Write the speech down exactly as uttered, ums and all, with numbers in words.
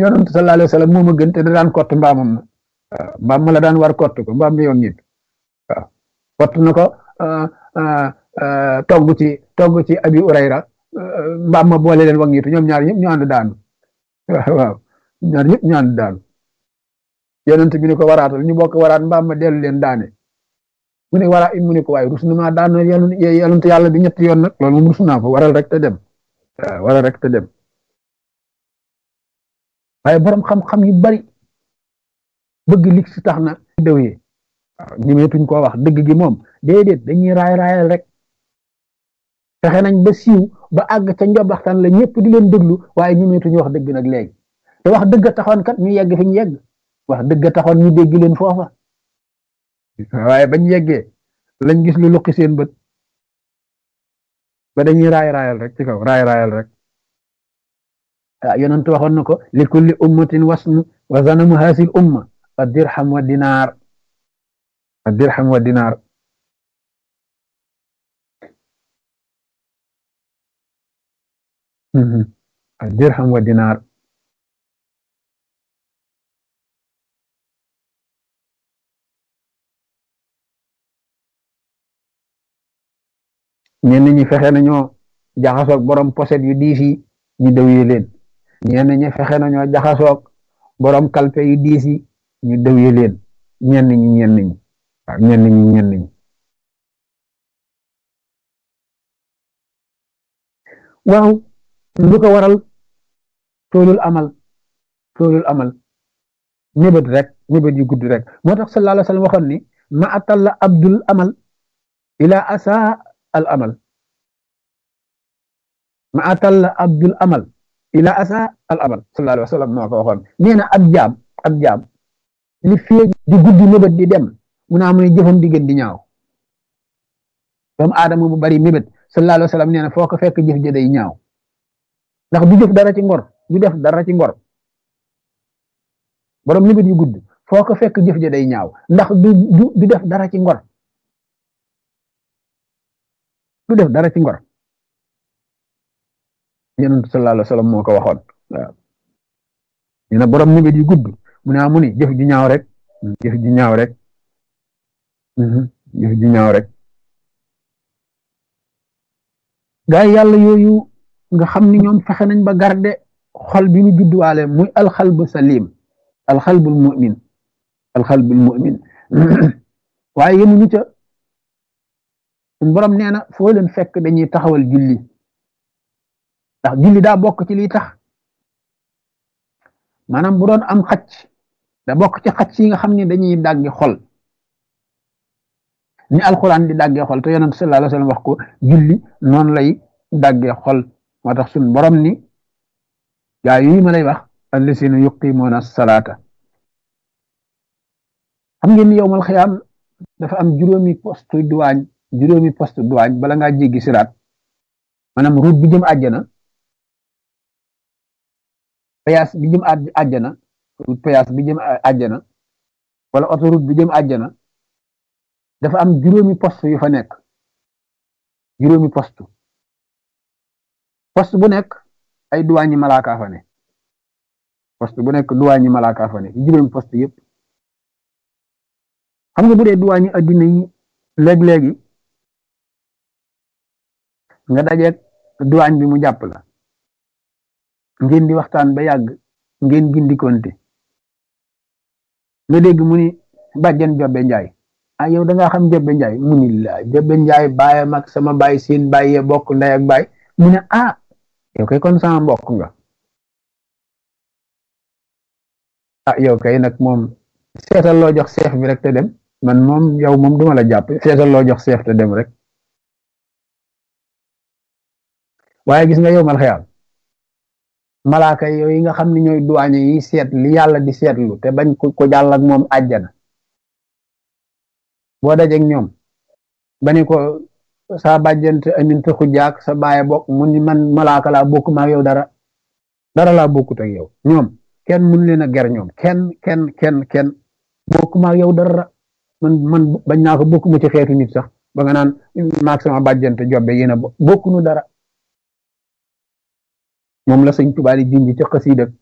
yonent sallallahu alayhi wa sallam moo ma gën te da daan kott mbaamam na waaw mbaam ma la daan war kott ko mbaam mi yoon nit waaw kott na ko togg ci togg ci abi urayra mbaam ma boole leen wangitu ñoom ñaar ñëpp ñu ànd daanu waaw waaw ñaar ñëpp ñu ànd daanu yonent bi ne ko waraatal ñu bokk waraat mbaam ma dellu leen daane mu ne wara mu ne ko waaye rus na maa daan yonent yàlla bi ñetti yoon nag loolu moom rus naa ko waral rek te dem waaw waral rek te dem waaye borom xam-xam yu bari bëgg lig si tax na dëwee waaw ñimeetuñ koo wax dëgg gi moom déedéet dañuy raay raayal rek fexe nañ ba siiw ba àgg ca njobaxtaan la ñëpp di leen déglu waaye ñimeetuñ wax dëgg nag léegi te wax dëgg taxoon kat ñu yegg fi ñu yegg wax dëgg taxoon ñu dégg leen foofa waaye bañ yeggee lañ gis lu luqi seen bët ba dañuy raay raayal rek ci kaw raay raayal rek ah yonent waxoon na ko li kulli ummatin wasnu wa zanamu hasil umma ad dirham wa dinaar ad dirham wa dinaar ad dirham wa dinaar ñenn ñi fexe nañoo jaxasoog borom poset yu diis yi ñu dëwyee leen ñenn ñi fexe nañoo jaxasoog borom kalpe yu diis yi ñu dëwyee leen ñenn ñi ñenn ñi waaw ñenn ñi ñenn ñi waaw lu ko waral toolul amal toolul amal mébét rek mébét yu gudd rek moo tax sallallahu alayhi wa sallam waxoon ni ma atalla abdul amal ila asa al amal ma atalla abdul amal ila asa al amal sallallahu alayhi wa sallam moo ko waxoon nee na ab jaam ab jaam li fee di guddi mébét di dem mu naa muy jëfam di gën di ñaaw doomu aadama bu bari mébét sallallahu alayhi wa sallam nee na foo ko fekk jëf ja day ñaaw ndax du jëf dara ci ngor du def dara ci ngor borom mébét yu gudd foo ko fekk jëf ja day ñaaw ndax du du def dara ci ngor du def dara ci ngor yonent sallallahu alayhi wa sallam moo ko waxoon waaw nee na borom mébét yu gudd mu ne amu ni jëf ju ñaaw rek jëf ju ñaaw rek jëf ju ñaaw rek gaa yi yàlla yooyu nga xam ni ñoom fexe nañ ba garde xol bi mu judduwaale muy alxalbu salim alxalbul mu'min alxalbul mu'min waaye yemuñu ca suñ borom nee na foo leen fekk dañuy taxawal julli ndax julli daa bokk ci liy tax maanaam bu doon am xacc da bokk ci xacc yi nga xam ne dañuy dàggi xol ni alxuraan di dàggee xol te yonent sallallahu alayhi wa sallam wax ko julli noonu lay dàggee xol moo tax suñ borom ni gaa yi ma lay wax allasina yuqimuuna salaata xam ngeen ni yowmal xiyaam dafa am juróomi poste duwaañ juróomi poste duwaañ bala ngaa jéggi siraat maanaam route bi jëm àjjana péage bi jëm àjjana route péage bi jëm àjjana wala autoroute bi jëm àjjana dafa am juróomi poste yu fa nekk juróomi poste poste bu nekk ay duwaañi malaaka fa ne poste bu nekk duwaañi malaaka fa ne juróomi poste yëpp xam nga bu dee duwaañi addina yi léeg-léegi nga dajeeg duwaañ bi mu jàpp la ngeen di waxtaan ba yàgg ngeen gindi konte nga dégg mu ni bàjjen Jobbe Njaay ah yow da ngaa xam Jobbe Njaay mu ni la Jobbe Njaay baayam ak sama baay seen baay yee bokk ndey ak baay mu ne ah yow kay kon sama mbokk nga ah yow kay nag moom seetal loo jox seef bi rek te dem man moom yow moom duma la jàpp seetal loo jox seef te dem rek waaye gis nga yow mal xeyaam malaaka yooyu nga xam ne ñooy duwaañe yi seet li yàlla di seetlu te bañ ko ko jàll ak moom àjjana boo dajeeg ñoom ba ne ko sa bàjjante amin te xujaak sa baaye bokk mu ni man malaaka laa bokk ma ak yow dara dara laa bokkut ak yow ñoom kenn mun leen a ger ñoom kenn kenn kenn kenn bokk ma ak yow dara man man bañ naa ko bokk mu ci xeetu nit sax ba nga naan maak sama bàjjante Jobbe yéen a bokk nu dara moom la sëñ Tuubaa di junj ci xasiida